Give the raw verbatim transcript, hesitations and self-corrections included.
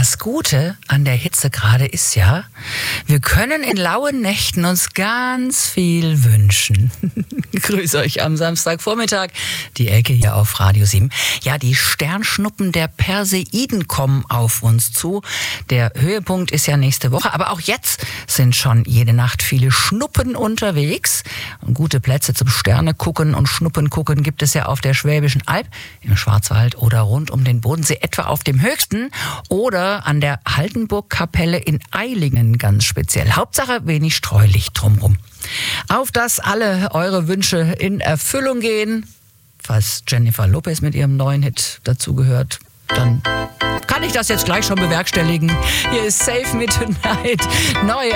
Das Gute an der Hitze gerade ist ja, wir können in lauen Nächten uns ganz viel wünschen. Ich grüße euch am Samstagvormittag, die Elke hier auf Radio sieben. Ja, die Sternschnuppen der Perseiden kommen auf uns zu. Der Höhepunkt ist ja nächste Woche, aber auch jetzt sind schon jede Nacht viele Schnuppen unterwegs. Und gute Plätze zum Sterne gucken und Schnuppen gucken gibt es ja auf der Schwäbischen Alb, im Schwarzwald oder rund um den Bodensee, etwa auf dem Höchsten oder an der Haldenburgkapelle in Eilingen ganz speziell. Hauptsache wenig Streulicht drumrum. Auf dass alle eure Wünsche in Erfüllung gehen, falls Jennifer Lopez mit ihrem neuen Hit dazugehört, dann kann ich das jetzt gleich schon bewerkstelligen. Hier ist Save Me Tonight, neu